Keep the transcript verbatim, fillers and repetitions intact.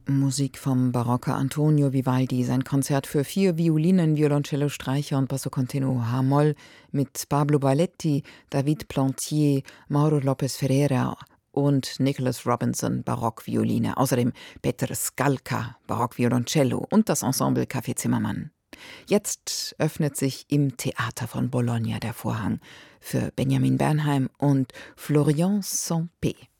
Musik vom Barocker Antonio Vivaldi, sein Konzert für vier Violinen, Violoncello, Streicher und Basso Continuo H-Moll mit Pablo Balletti, David Plantier, Mauro Lopez Ferreira und Nicholas Robinson, Barockvioline. Außerdem Peter Skalka, Barockvioloncello und das Ensemble Café Zimmermann. Jetzt öffnet sich im Theater von Bologna der Vorhang für Benjamin Bernheim und Florian Sampé.